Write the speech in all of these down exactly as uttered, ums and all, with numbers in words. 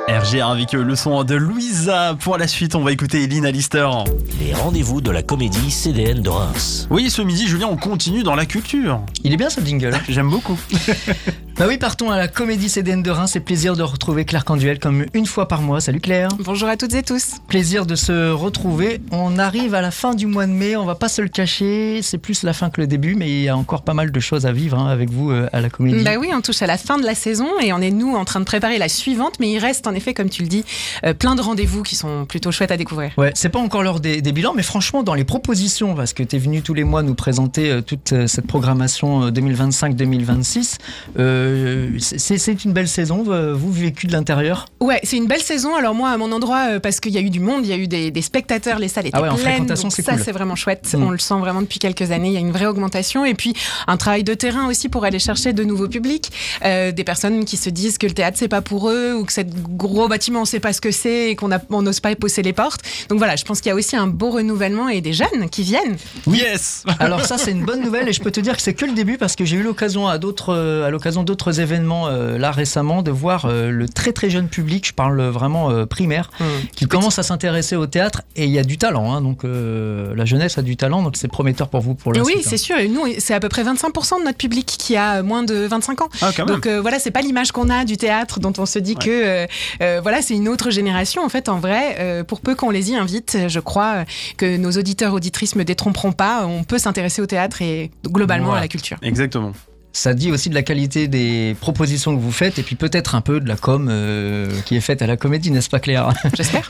R G R avec le son de Louisa. Pour la suite, on va écouter Eline Alister. Les rendez-vous de la comédie C D N de Reims. Oui, ce midi, Julien, on continue dans la culture. Il est bien ce jingle. J'aime beaucoup. Bah oui, partons à la comédie C D N de Reims. C'est plaisir de retrouver Claire Canduel comme une fois par mois. Salut Claire. Bonjour à toutes et tous. Plaisir de se retrouver. On arrive à la fin du mois de mai, on va pas se le cacher. C'est plus la fin que le début, mais il y a encore pas mal de choses à vivre hein, avec vous euh, à la comédie. Bah oui, on touche à la fin de la saison et on est nous en train de préparer la suivante, mais il reste en effet, comme tu le dis, euh, plein de rendez-vous qui sont plutôt chouettes à découvrir. Ouais, c'est pas encore l'heure des, des bilans, mais franchement, dans les propositions, parce que tu es venu tous les mois nous présenter euh, toute euh, cette programmation euh, deux mille vingt-cinq deux mille vingt-six, euh, c'est, c'est une belle saison. Vous, vous vécu de l'intérieur? Ouais, c'est une belle saison. Alors moi, à mon endroit, euh, parce qu'il y a eu du monde, il y a eu des, des spectateurs, les salles étaient ah ouais, en pleines. fréquentation, donc c'est ça, cool. c'est vraiment chouette. Mmh. On le sent vraiment depuis quelques années. Il y a une vraie augmentation et puis un travail de terrain aussi pour aller chercher de nouveaux publics, euh, des personnes qui se disent que le théâtre c'est pas pour eux ou que ce gros bâtiment on sait pas ce que c'est et qu'on a, on n'ose pas pousser les portes. Donc voilà, je pense qu'il y a aussi un beau renouvellement et des jeunes qui viennent. Yes. Alors ça c'est une bonne nouvelle et je peux te dire que c'est que le début parce que j'ai eu l'occasion à d'autres à l'occasion d'autres événements euh, là récemment de voir euh, le très très jeune public, je parle vraiment euh, primaire, mmh. qui commence à s'intéresser au théâtre et il y a du talent hein, donc euh, la jeunesse a du talent donc c'est prometteur pour vous pour la oui, suite. Oui, c'est hein. sûr et nous c'est à peu près vingt-cinq pour cent de notre public qui a moins de vingt-cinq ans. Ah, quand même. Donc euh, voilà, c'est pas l'image qu'on a du théâtre dont on se dit ouais. que euh, euh, voilà, c'est une autre génération en fait en vrai euh, pour peu qu'on les y invite, je crois euh, que nos auditeurs auditrices me détromperont pas, on peut s'intéresser au théâtre et globalement voilà. à la culture. Exactement. Ça dit aussi de la qualité des propositions que vous faites et puis peut-être un peu de la com euh, qui est faite à la comédie, n'est-ce pas Claire? J'espère.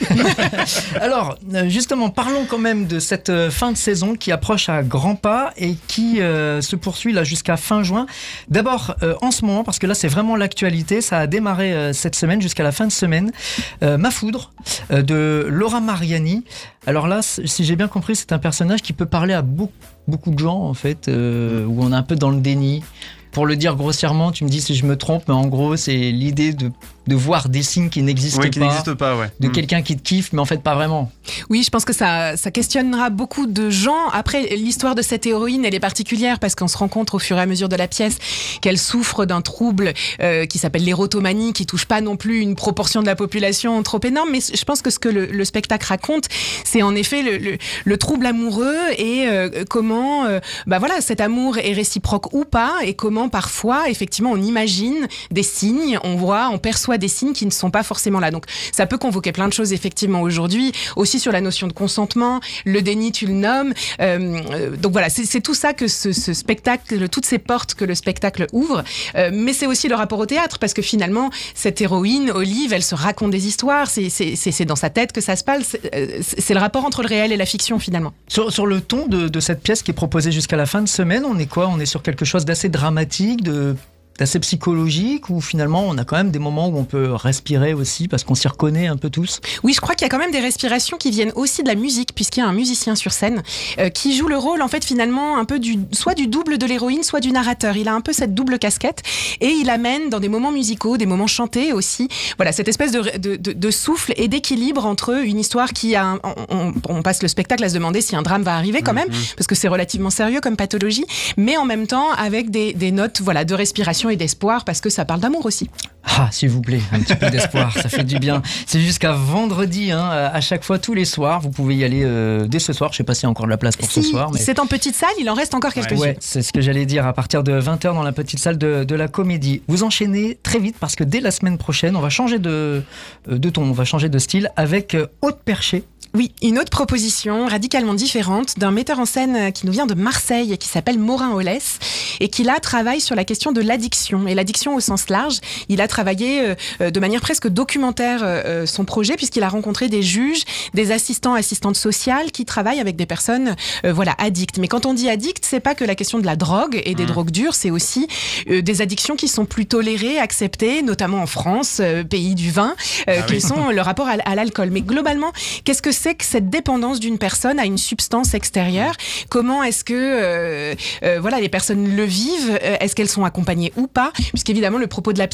Alors, justement, parlons quand même de cette fin de saison qui approche à grands pas et qui euh, se poursuit là jusqu'à fin juin. D'abord, euh, en ce moment, parce que là c'est vraiment l'actualité, ça a démarré euh, cette semaine jusqu'à la fin de semaine, euh, Ma Foudre euh, de Laura Mariani. Alors là, si j'ai bien compris, c'est un personnage qui peut parler à beaucoup, beaucoup de gens en fait, euh, où on est un peu dans le déni. Pour le dire grossièrement, tu me dis si je me trompe, mais en gros, c'est l'idée de, de voir des signes qui n'existent oui, pas. qui n'existent pas, ouais. De mmh. quelqu'un qui te kiffe, mais en fait pas vraiment. Oui, je pense que ça, ça questionnera beaucoup de gens. Après, l'histoire de cette héroïne, elle est particulière parce qu'on se rend compte au fur et à mesure de la pièce qu'elle souffre d'un trouble euh, qui s'appelle l'érotomanie, qui touche pas non plus une proportion de la population trop énorme. Mais je pense que ce que le, le spectacle raconte, c'est en effet le, le, le trouble amoureux et euh, comment, euh, bah voilà, cet amour est réciproque ou pas, et comment parfois, effectivement, on imagine des signes, on voit, on perçoit des signes qui ne sont pas forcément là. Donc, ça peut convoquer plein de choses, effectivement, aujourd'hui. Aussi sur la notion de consentement, le déni, tu le nommes. Euh, donc voilà, c'est, c'est tout ça que ce, ce spectacle, toutes ces portes que le spectacle ouvre. Euh, mais c'est aussi le rapport au théâtre, parce que finalement, cette héroïne, Olive, elle se raconte des histoires. C'est, c'est, c'est, c'est dans sa tête que ça se passe. C'est, c'est le rapport entre le réel et la fiction, finalement. Sur, sur le ton de, de cette pièce qui est proposée jusqu'à la fin de semaine, on est quoi? On est sur quelque chose d'assez dramatique, de... d'assez psychologique, ou finalement on a quand même des moments où on peut respirer aussi parce qu'on s'y reconnaît un peu tous? Oui, je crois qu'il y a quand même des respirations qui viennent aussi de la musique, puisqu'il y a un musicien sur scène euh, qui joue le rôle en fait finalement un peu du, soit du double de l'héroïne, soit du narrateur. Il a un peu cette double casquette et il amène dans des moments musicaux, des moments chantés aussi, voilà, cette espèce de, de, de, de souffle et d'équilibre entre une histoire qui a un, on, on passe le spectacle à se demander si un drame va arriver quand même, mmh. parce que c'est relativement sérieux comme pathologie, mais en même temps avec des, des notes voilà, de respiration et d'espoir, parce que ça parle d'amour aussi. Ah, s'il vous plaît, un petit peu d'espoir, ça fait du bien. C'est jusqu'à vendredi, hein, à chaque fois, tous les soirs. Vous pouvez y aller euh, dès ce soir. Je ne sais pas s'il y a encore de la place pour si, ce soir. Mais... c'est en petite salle, il en reste encore quelques-unes. Ouais, c'est ce que j'allais dire, à partir de vingt heures dans la petite salle de, de la comédie. Vous enchaînez très vite parce que dès la semaine prochaine, on va changer de, de ton, on va changer de style avec Haute Perchée. Oui, une autre proposition radicalement différente d'un metteur en scène qui nous vient de Marseille et qui s'appelle Morin Ollès et qui là travaille sur la question de l'addiction et l'addiction au sens large. Il a travaillé euh, de manière presque documentaire euh, son projet puisqu'il a rencontré des juges, des assistants, assistantes sociales qui travaillent avec des personnes euh, voilà, addictes. Mais quand on dit addict, c'est pas que la question de la drogue et des mmh. drogues dures, c'est aussi euh, des addictions qui sont plus tolérées, acceptées, notamment en France, euh, pays du vin, euh, ah qui oui. sont le rapport à, à l'alcool. Mais globalement, qu'est-ce que c'est que cette dépendance d'une personne à une substance extérieure? Comment est-ce que euh, euh, voilà, les personnes le vivent? Est-ce qu'elles sont accompagnées ou pas? Puisqu'évidemment, le propos de la pièce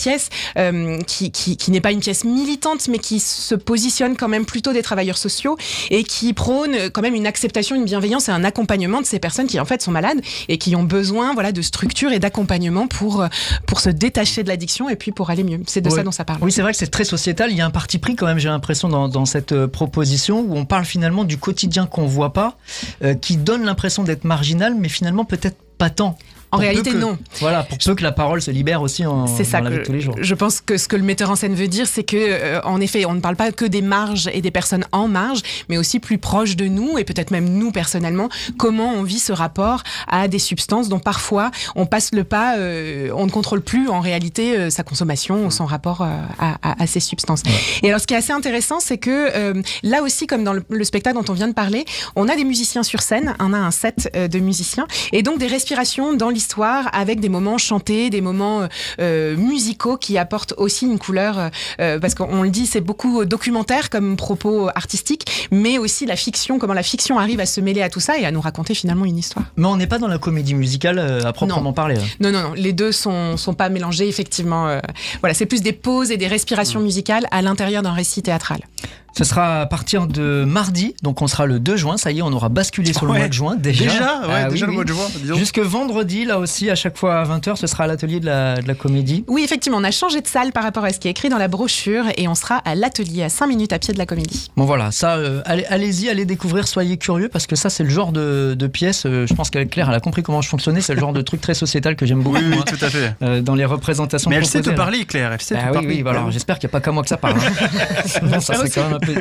euh, qui, qui, qui n'est pas une pièce militante, mais qui se positionne quand même plutôt des travailleurs sociaux et qui prône quand même une acceptation, une bienveillance et un accompagnement de ces personnes qui en fait sont malades et qui ont besoin voilà, de structure et d'accompagnement pour, pour se détacher de l'addiction et puis pour aller mieux. C'est de oui. ça dont ça parle. Oui, c'est vrai que c'est très sociétal. Il y a un parti pris quand même, j'ai l'impression, dans, dans cette euh, proposition où on parle finalement du quotidien qu'on voit pas, euh, qui donne l'impression d'être marginal, mais finalement peut-être pas tant. En réalité, que, non. Voilà, pour peu que la parole se libère aussi en, c'est ça dans la vie que de tous les jours. Je pense que ce que le metteur en scène veut dire, c'est que, euh, en effet, on ne parle pas que des marges et des personnes en marge, mais aussi plus proches de nous et peut-être même nous personnellement, comment on vit ce rapport à des substances dont parfois on passe le pas, euh, on ne contrôle plus en réalité euh, sa consommation ou son rapport euh, à, à, à ces substances. Ouais. Et alors, ce qui est assez intéressant, c'est que euh, là aussi, comme dans le, le spectacle dont on vient de parler, on a des musiciens sur scène, on a un set euh, de musiciens et donc des respirations dans l'histoire avec des moments chantés, des moments euh, musicaux qui apportent aussi une couleur, euh, parce qu'on le dit, c'est beaucoup documentaire comme propos artistique, mais aussi la fiction, comment la fiction arrive à se mêler à tout ça et à nous raconter finalement une histoire. Mais on n'est pas dans la comédie musicale euh, à proprement non. parler. Là. Non, non, non, les deux sont, sont pas mélangés, effectivement. Euh, voilà, c'est plus des pauses et des respirations mmh. musicales à l'intérieur d'un récit théâtral. Ce sera à partir de mardi, donc on sera le deux juin, ça y est, on aura basculé sur le ouais. mois de juin déjà. Déjà, ouais, ah, déjà oui, le mois de juin. Disons. Jusque vendredi, là aussi, à chaque fois à vingt heures, ce sera à l'atelier de la, de la comédie. Oui, effectivement, on a changé de salle par rapport à ce qui est écrit dans la brochure et on sera à l'atelier à cinq minutes à pied de la comédie. Bon voilà, ça, euh, allez, allez-y, allez découvrir, soyez curieux parce que ça c'est le genre de, de pièce, euh, je pense qu'elle Claire elle a compris comment je fonctionnais, c'est le genre de truc très sociétal que j'aime beaucoup. Oui, oui, moi, tout à fait. Euh, dans les représentations. Mais elle sait te là. parler, Claire, elle sait ah, te oui, parler. Oui, voilà, j'espère qu'il n'y a pas qu'à moi que ça parle. Hein. Sinon, ça serait quand même un peu,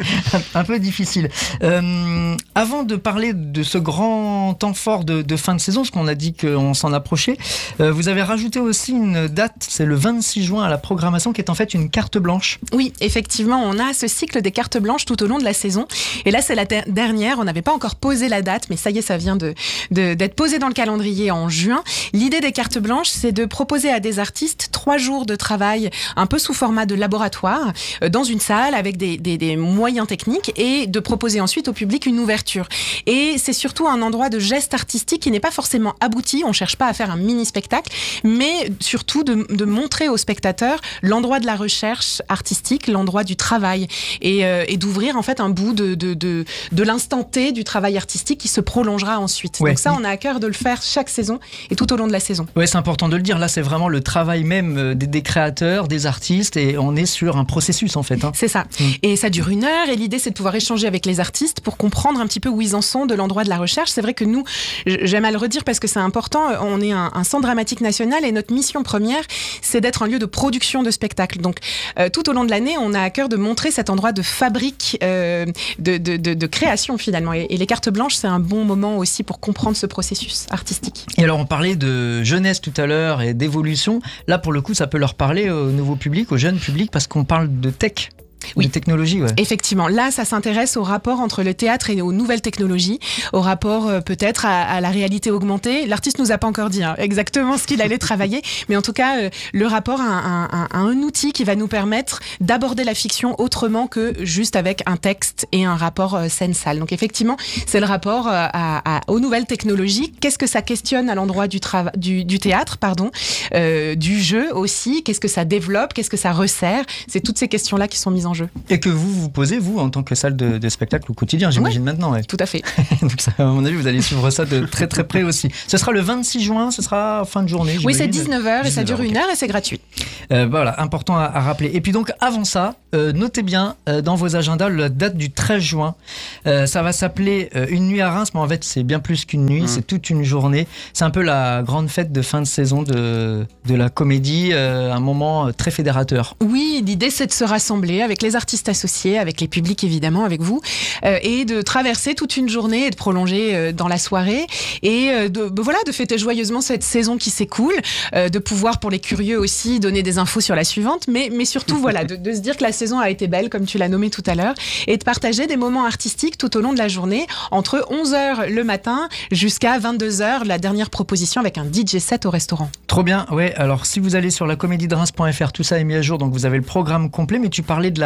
un peu difficile. Euh, avant de parler de ce grand temps fort de, de fin de saison, parce qu'on a dit qu'on s'en approchait, euh, vous avez rajouté aussi une date, c'est le vingt-six juin à la programmation, qui est en fait une carte blanche. Oui, effectivement, on a ce cycle des cartes blanches tout au long de la saison. Et là, c'est la ter- dernière, on n'avait pas encore posé la date, mais ça y est, ça vient de, de, d'être posé dans le calendrier en juin. L'idée des cartes blanches, c'est de proposer à des artistes trois jours de travail, un peu sous format de laboratoire, euh, dans une salle avec des, des, des moyens techniques, et de proposer ensuite au public une ouverture. Et c'est surtout un endroit de geste artistique qui n'est pas forcément abouti, on cherche pas à faire un mini-spectacle, mais surtout de, de montrer aux spectateurs l'endroit de la recherche artistique, l'endroit du travail, et, euh, et d'ouvrir en fait un bout de, de, de, de l'instant T du travail artistique qui se prolongera ensuite. Ouais. Donc ça, on a à cœur de le faire chaque saison et tout au long de la saison. Oui, c'est important de le dire, là c'est vraiment le travail même des, des créateurs, des artistes, et on est sur un processus en fait. Hein. C'est ça. Mmh. Et ça dure une heure, et l'idée c'est de pouvoir échanger avec les artistes pour comprendre un petit peu où ils en sont de l'endroit de la recherche. C'est vrai que nous, j'aime à le redire parce que c'est important, on est un, un centre dramatique national et notre mission première, c'est d'être un lieu de production de spectacles. Donc euh, tout au long de l'année, on a à cœur de montrer cet endroit de fabrique, euh, de, de, de, de création finalement. Et, et les cartes blanches, c'est un bon moment aussi pour comprendre ce processus artistique. Et alors on parlait de jeunesse tout à l'heure et d'évolution. Là pour le coup, ça peut leur parler au nouveau public, au jeune public, parce qu'on parle de tech. Oui, de technologie, ouais. Effectivement. Là, ça s'intéresse au rapport entre le théâtre et aux nouvelles technologies, au rapport euh, peut-être à, à la réalité augmentée. L'artiste nous a pas encore dit hein, exactement ce qu'il allait travailler, mais en tout cas, euh, le rapport à un, à, à un outil qui va nous permettre d'aborder la fiction autrement que juste avec un texte et un rapport euh, scène-salle. Donc effectivement, c'est le rapport euh, à, à, aux nouvelles technologies. Qu'est-ce que ça questionne à l'endroit du, trava- du, du théâtre, pardon, euh, du jeu aussi. Qu'est-ce que ça développe, qu'est-ce que ça resserre. C'est toutes ces questions-là qui sont mises en jeu. Et que vous vous posez, vous, en tant que salle de, de spectacle au quotidien, j'imagine ouais, maintenant. Ouais. Tout à fait. Donc ça, à mon avis, vous allez suivre ça de très très près aussi. Ce sera le vingt-six juin, ce sera en fin de journée. Oui, c'est dix-neuf heures et ça dure okay. une heure et c'est gratuit. Euh, voilà, important à, à rappeler. Et puis donc, avant ça, euh, notez bien euh, dans vos agendas la date du treize juin. Euh, ça va s'appeler euh, Une nuit à Reims, mais en fait, c'est bien plus qu'une nuit, mmh. c'est toute une journée. C'est un peu la grande fête de fin de saison de, de la comédie, euh, un moment très fédérateur. Oui, l'idée, c'est de se rassembler avec les artistes associés, avec les publics évidemment, avec vous, euh, et de traverser toute une journée et de prolonger euh, dans la soirée et euh, de, de, voilà, de fêter joyeusement cette saison qui s'écoule, euh, de pouvoir pour les curieux aussi donner des infos sur la suivante, mais, mais surtout voilà, de, de se dire que la saison a été belle, comme tu l'as nommé tout à l'heure, et de partager des moments artistiques tout au long de la journée, entre onze heures le matin jusqu'à vingt-deux heures, la dernière proposition avec un D J set au restaurant. Trop bien, ouais, alors si vous allez sur la comédie de reims point f r, tout ça est mis à jour, donc vous avez le programme complet, mais tu parlais de la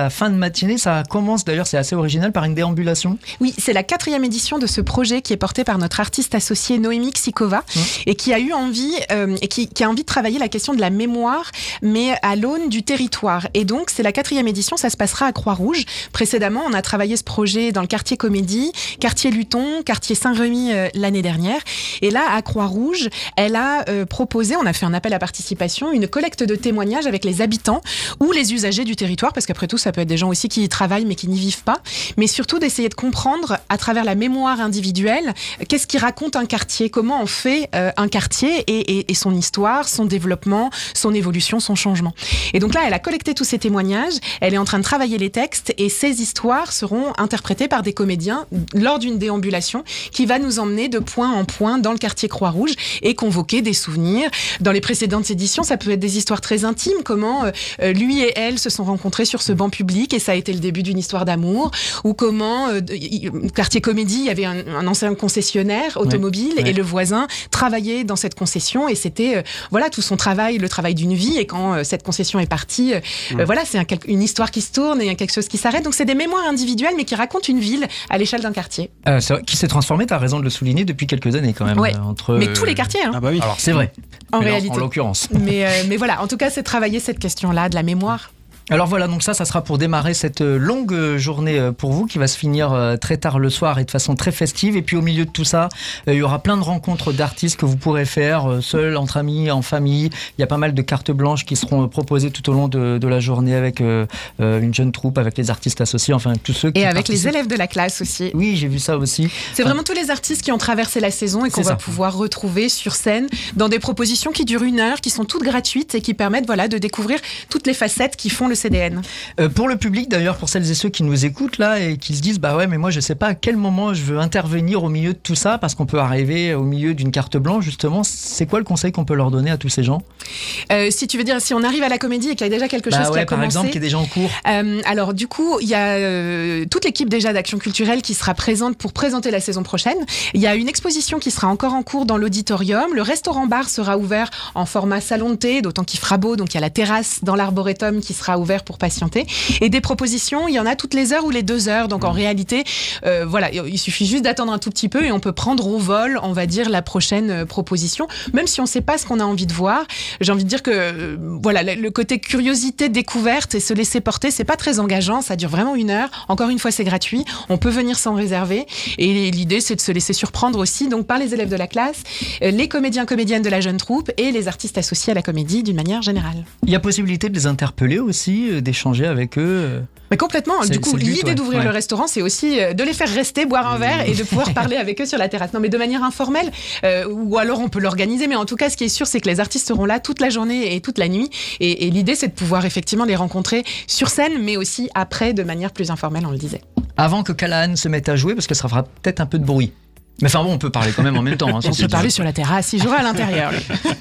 la fin de matinée. Ça commence d'ailleurs, c'est assez original, par une déambulation. Oui, c'est la quatrième édition de ce projet qui est porté par notre artiste associée Noémie Ksikova mmh. et qui a eu envie euh, et qui, qui a envie de travailler la question de la mémoire, mais à l'aune du territoire. Et donc, c'est la quatrième édition, ça se passera à Croix-Rouge. Précédemment, on a travaillé ce projet dans le quartier Comédie, quartier Luton, quartier Saint-Remy euh, l'année dernière. Et là, à Croix-Rouge, elle a euh, proposé, on a fait un appel à participation, une collecte de témoignages avec les habitants ou les usagers du territoire, parce qu'après tout, ça peut être des gens aussi qui y travaillent mais qui n'y vivent pas, mais surtout d'essayer de comprendre à travers la mémoire individuelle qu'est-ce qui raconte un quartier, comment on fait euh, un quartier et, et, et son histoire, son développement, son évolution, son changement. Et donc là, elle a collecté tous ces témoignages, elle est en train de travailler les textes et ces histoires seront interprétées par des comédiens lors d'une déambulation qui va nous emmener de point en point dans le quartier Croix-Rouge et convoquer des souvenirs. Dans les précédentes éditions, ça peut être des histoires très intimes, comment euh, lui et elle se sont rencontrés sur ce banc public et ça a été le début d'une histoire d'amour, ou comment, euh, quartier Comédie, il y avait un, un ancien concessionnaire automobile ouais, ouais. et le voisin travaillait dans cette concession et c'était euh, voilà tout son travail, le travail d'une vie, et quand euh, cette concession est partie, euh, ouais. euh, voilà, c'est un, une histoire qui se tourne et quelque chose qui s'arrête. Donc c'est des mémoires individuelles mais qui racontent une ville à l'échelle d'un quartier. Euh, c'est vrai, qui s'est transformé, tu as raison de le souligner, depuis quelques années quand même. Ouais. Euh, entre, mais tous les quartiers. Hein. Ah bah oui. Alors c'est vrai. En mais réalité. En, en l'occurrence. Mais, euh, mais voilà, en tout cas, c'est travailler cette question-là de la mémoire. Alors voilà, donc ça, ça sera pour démarrer cette longue journée pour vous qui va se finir très tard le soir et de façon très festive. Et puis au milieu de tout ça, il y aura plein de rencontres d'artistes que vous pourrez faire seuls, entre amis, en famille. Il y a pas mal de cartes blanches qui seront proposées tout au long de, de la journée avec euh, une jeune troupe, avec les artistes associés, enfin tous ceux qui Et avec participent. Les élèves de la classe aussi. Oui, j'ai vu ça aussi. C'est enfin, vraiment tous les artistes qui ont traversé la saison et qu'on va ça. pouvoir retrouver sur scène dans des propositions qui durent une heure, qui sont toutes gratuites et qui permettent voilà, de découvrir toutes les facettes qui font le C D N. Euh, pour le public d'ailleurs, pour celles et ceux qui nous écoutent là et qui se disent bah ouais mais moi je sais pas à quel moment je veux intervenir au milieu de tout ça, parce qu'on peut arriver au milieu d'une carte blanche justement, c'est quoi le conseil qu'on peut leur donner à tous ces gens? euh, Si tu veux dire, si on arrive à la comédie et qu'il y a déjà quelque bah chose ouais, qui a par commencé, exemple, qui est déjà en cours. Euh, alors du coup, il y a euh, toute l'équipe déjà d'Action Culturelle qui sera présente pour présenter la saison prochaine. Il y a une exposition qui sera encore en cours dans l'auditorium. Le restaurant-bar sera ouvert en format salon de thé, d'autant qu'il fera beau, donc il y a la terrasse dans l'arboretum qui sera ouvert pour patienter. Et des propositions, il y en a toutes les heures ou les deux heures. Donc en réalité, euh, voilà, il suffit juste d'attendre un tout petit peu et on peut prendre au vol, on va dire, la prochaine euh, proposition. Même si on ne sait pas ce qu'on a envie de voir, j'ai envie de dire que euh, voilà, le côté curiosité, découverte et se laisser porter, c'est pas très engageant. Ça dure vraiment une heure. Encore une fois, c'est gratuit. On peut venir sans réserver. Et l'idée, c'est de se laisser surprendre aussi, donc par les élèves de la classe, euh, les comédiens, comédiennes de la jeune troupe et les artistes associés à la comédie d'une manière générale. Il y a possibilité de les interpeller aussi, euh, d'échanger avec eux. Euh... Mais complètement. C'est, du coup, l'idée ouais. d'ouvrir ouais. le restaurant, c'est aussi de les faire rester, boire un verre et de pouvoir parler avec eux sur la terrasse. Non, mais de manière informelle, euh, ou alors on peut l'organiser. Mais en tout cas, ce qui est sûr, c'est que les artistes seront là toute la journée et toute la nuit. Et, et l'idée, c'est de pouvoir effectivement les rencontrer sur scène, mais aussi après, de manière plus informelle, on le disait. Avant que Callahan se mette à jouer, parce que ça fera peut-être un peu de bruit. Mais enfin bon, on peut parler quand même en même temps. Hein, on peut parler sur la terrasse, il jouera à l'intérieur.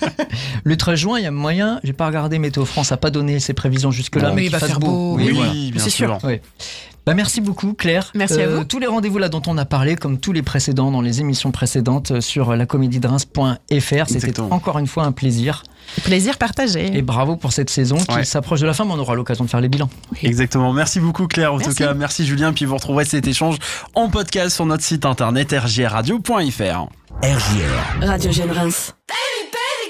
Le treize juin, il y a moyen, j'ai pas regardé Météo France, n'a pas donné ses prévisions jusque-là. Non, mais il va faire beau. beau. Oui, Oui, oui voilà. bien c'est sûr. sûr. Oui. Bah merci beaucoup Claire. Merci à vous. Tous les rendez-vous là dont on a parlé, comme tous les précédents dans les émissions précédentes sur la comédie de Reims point F R, c'était Exactement. encore une fois un plaisir. Plaisir partagé. Et bravo pour cette saison qui ouais. s'approche de la fin, mais on aura l'occasion de faire les bilans. Oui. Exactement. Merci beaucoup Claire. En merci. tout cas, merci Julien. Puis vous retrouverez cet échange en podcast sur notre site internet r j r radio point f r. R J R Radio Jeune Reims.